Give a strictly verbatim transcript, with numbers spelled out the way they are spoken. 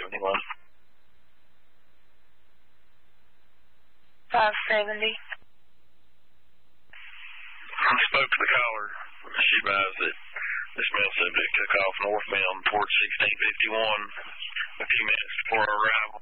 seventy-one. five seventy. I spoke to the caller. She advised that this male subject took off northbound towards sixteen fifty-one a few minutes before our arrival.